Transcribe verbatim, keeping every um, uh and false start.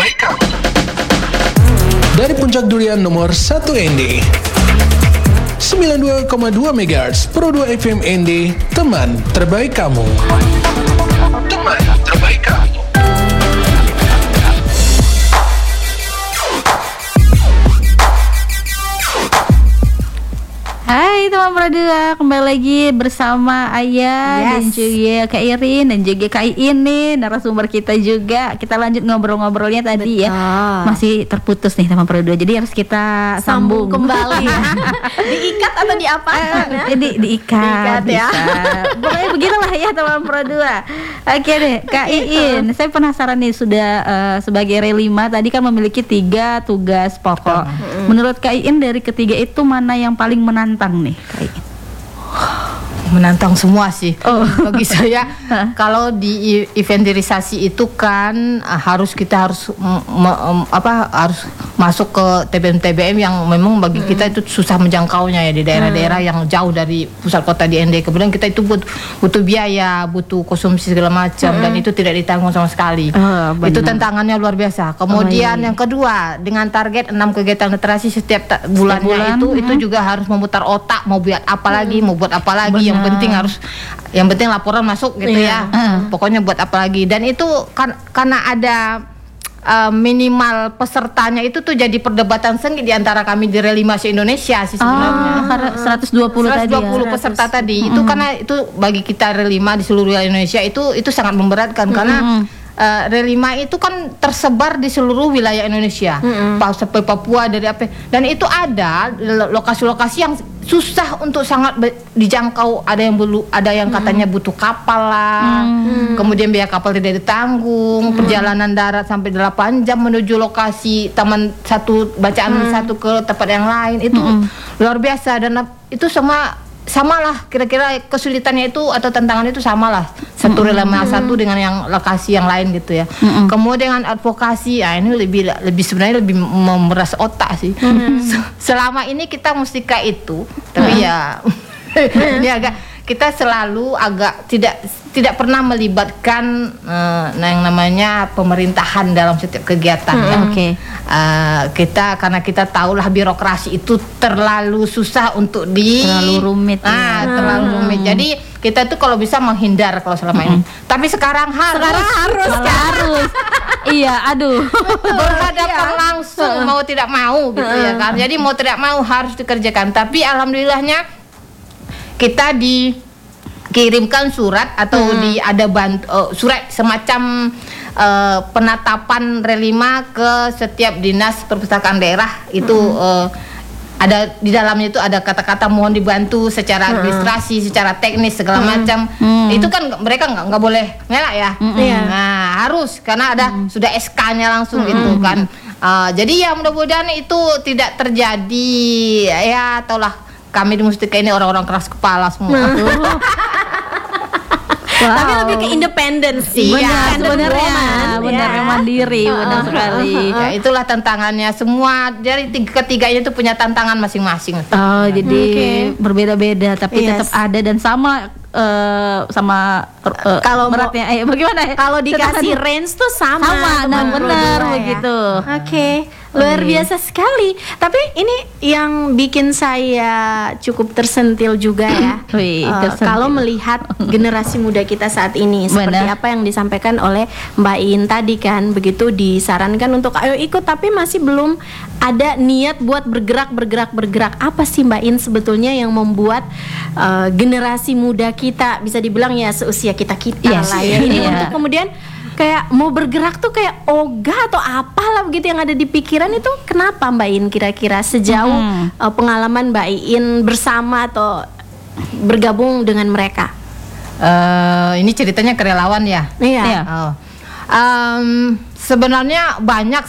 terbaik kamu. Dari Puncak Durian nomor satu N D sembilan puluh dua koma dua megahertz Pro dua F M N D, teman terbaik kamu. Teman terbaik kamu. Hai teman Pro dua, kembali lagi bersama Ayah Yes. dan juga Kak Irin dan juga Kak Iin nih, narasumber kita juga. Kita lanjut ngobrol-ngobrolnya tadi. Betul. Ya. Masih terputus nih teman Pro dua, jadi harus kita sambung, Sambung kembali. Diikat atau diapakan ya? Jadi diikat, Diikat ya. bisa. Pokoknya beginilah ya teman Pro dua. Oke deh, Kak Iin, saya penasaran nih, sudah uh, sebagai R lima tadi kan memiliki tiga tugas pokok. Menurut Kak Iin, dari ketiga itu mana yang paling menantang nih, Kak Iin? Menantang semua sih. Oh. Bagi saya kalau di e- eventerisasi itu kan uh, harus kita harus mm, me- em, apa harus masuk ke T B M T B M yang memang bagi kita itu susah menjangkaunya ya, di daerah-daerah yang jauh dari pusat kota di N D. Kemudian kita itu but- butuh biaya, butuh konsumsi segala macam, dan itu tidak ditanggung sama sekali. Oh, benar. Itu tantangannya luar biasa. Kemudian yang kedua, dengan target enam kegiatan literasi setiap ta- bulannya bulan, itu hmm. itu juga harus memutar otak, mau buat apa lagi, mau buat apa lagi. Yang Benar. penting harus, yang penting laporan masuk gitu Iya. ya. Heeh. Pokoknya buat apa lagi. Dan itu kan karena ada uh, minimal pesertanya, itu tuh jadi perdebatan sengit di antara kami di Relima se-Indonesia sih sebenarnya. Oh, karena seratus dua puluh tadi ya. seratus dua puluh peserta tadi itu karena itu bagi kita Relima di seluruh Indonesia itu itu sangat memberatkan karena uh, Relima itu kan tersebar di seluruh wilayah Indonesia, Pa- sampai Papua dari apa, dan itu ada lo- lokasi-lokasi yang susah untuk sangat be- dijangkau. Ada yang belum, ada yang katanya butuh kapal lah, kemudian biaya kapal tidak ditanggung, perjalanan darat sampai delapan jam menuju lokasi taman satu bacaan satu ke tempat yang lain, itu luar biasa. Dan ap- itu semua samalah, kira-kira kesulitannya itu atau tantangan itu samalah satu relama satu dengan yang lokasi yang lain gitu ya. Kemudian dengan advokasi, ah ini lebih lebih sebenarnya lebih memeras otak sih. Se- Selama ini kita mustika itu, tapi ya ini agak kita selalu agak tidak tidak pernah melibatkan eh, nah yang namanya pemerintahan dalam setiap kegiatan ya. Oke. Eh, kita karena kita tahulah birokrasi itu terlalu susah untuk di Terlalu rumit, ah, ya. terlalu rumit. Jadi kita tuh kalau bisa menghindar kalau selama ini. Tapi sekarang harus. Sekarang harus, harus. Iya, aduh. Berhadapan langsung mau tidak mau gitu ya kan. Jadi mau tidak mau harus dikerjakan. Tapi alhamdulillahnya kita dikirimkan surat atau di ada bantu, uh, surat semacam uh, penetapan Relima ke setiap dinas perpustakaan daerah itu. uh, ada di dalamnya itu ada kata-kata mohon dibantu secara administrasi, secara teknis segala macam. Itu kan nggak- mereka nggak nggak boleh ngelak ya. Iya. Nah harus, karena ada sudah S K-nya langsung gitu kan. Uh, jadi ya mudah-mudahan itu tidak terjadi ya, taulah kami di Mustika ini orang-orang keras kepala semua. Tapi lebih ke independen sih. Iya, Benar, Independent sebenarnya woman, benar, ya. mandiri, benar sekali. Ya itulah tantangannya semua. Dari tiga, ketiganya itu punya tantangan masing-masing. Oh, jadi Oke. berbeda-beda tapi Yes. tetap ada dan sama eh, sama eh, Kalau mau- beratnya. Eh, bagaimana ya? Kalau dikasih Tetap range tuh sama. sama, nah teman benar berdua ya. begitu. Oke, luar Oke. biasa sekali. Tapi ini yang bikin saya cukup tersentil juga ya. Wih, Eh, tersentil. kalau melihat generasi muda kita saat ini, seperti Benar. apa yang disampaikan oleh Mbak In tadi kan, begitu disarankan untuk ayo ikut, tapi masih belum ada niat buat bergerak, bergerak, bergerak. Apa sih Mbak In sebetulnya yang membuat eh, generasi muda kita, bisa dibilang ya seusia kita kita Yes. lah ya, ini Iya. untuk kemudian kayak mau bergerak tuh kayak ogah atau apalah begitu yang ada di pikiran itu, kenapa Mbak In kira-kira sejauh Hmm. uh, pengalaman Mbak In bersama atau bergabung dengan mereka? Eh, ini ceritanya kerelawan ya. Iya. Iya. Oh. Em, sebenarnya banyak